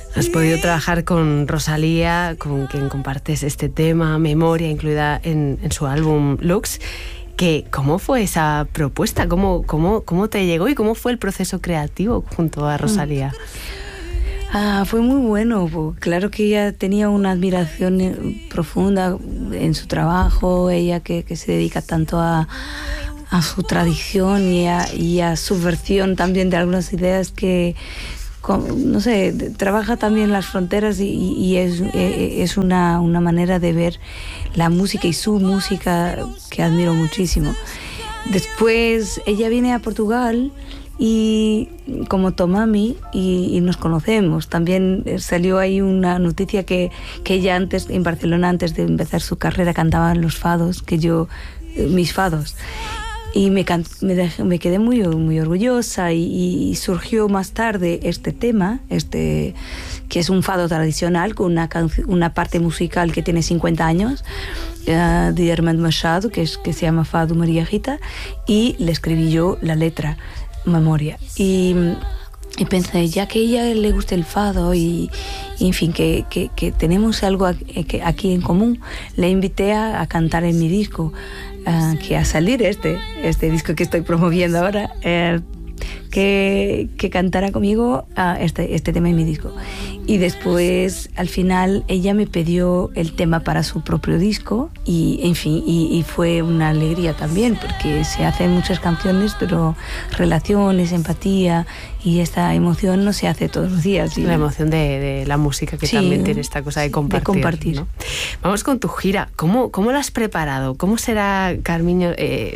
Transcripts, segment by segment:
Has podido trabajar con Rosalía, con quien compartes este tema, Memoria, incluida en su álbum Lux. ¿Cómo fue esa propuesta? ¿Cómo te llegó y cómo fue el proceso creativo junto a Rosalía? Fue muy bueno. Claro que ella tenía una admiración profunda en su trabajo, ella que se dedica tanto a su tradición y a subversión también de algunas ideas que, no sé, trabaja también las fronteras y es una manera de ver la música y su música que admiro muchísimo. Después ella viene a Portugal y como Tomami y nos conocemos. También salió ahí una noticia que ella antes, en Barcelona, antes de empezar su carrera, cantaba los fados, mis fados. Y me quedé muy, muy orgullosa y surgió más tarde este tema, que es un fado tradicional con una parte musical que tiene 50 años, de Armando Machado, que se llama Fado María Rita, y le escribí yo la letra, Memoria. Y pensé, ya que a ella le gusta el fado y en fin, que tenemos algo aquí en común, le invité a cantar en mi disco, que a salir este disco que estoy promoviendo ahora, que cantara conmigo este tema en mi disco. Y después, al final, ella me pidió el tema para su propio disco y, en fin, y fue una alegría también, porque se hacen muchas canciones, pero relaciones, empatía y esta emoción no se hace todos los días. La emoción de la música, que sí, también tiene esta cosa de compartir. ¿No? Vamos con tu gira. ¿Cómo la has preparado? ¿Cómo será, Carmiño,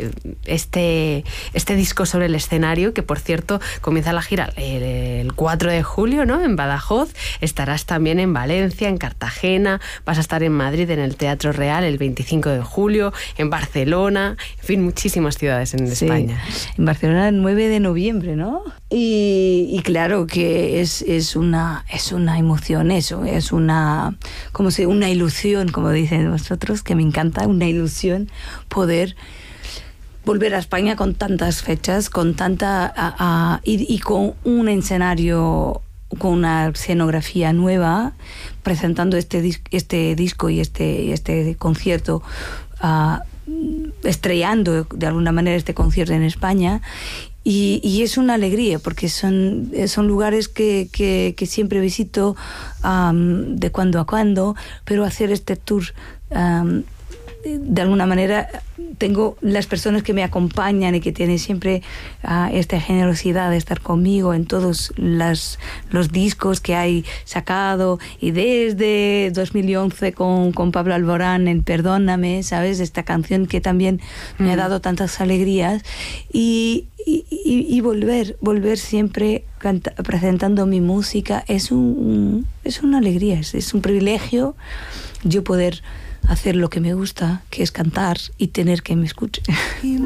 este disco sobre el escenario? Que, por cierto, comienza la gira el 4 de julio, ¿no? En Badajoz. Estarás también en Valencia, en Cartagena, vas a estar en Madrid, en el Teatro Real, el 25 de julio, en Barcelona, en fin, muchísimas ciudades en España. En Barcelona el 9 de noviembre, ¿no? Y claro que es una emoción eso, es una ilusión, como dicen vosotros, que me encanta, una ilusión poder volver a España con tantas fechas, con tanta y con un escenario, con una escenografía nueva, presentando este disco y este concierto, estrellando de alguna manera este concierto en España. Y es una alegría, porque son lugares que siempre visito de cuando a cuando, pero hacer este tour, de alguna manera tengo las personas que me acompañan y que tienen siempre esta generosidad de estar conmigo en todos los discos que hay sacado, y desde 2011 con Pablo Alborán en Perdóname, ¿sabes? Esta canción que también me ha dado tantas alegrías, y volver siempre presentando mi música es una alegría, es un privilegio yo poder hacer lo que me gusta, que es cantar y tener que me escuche.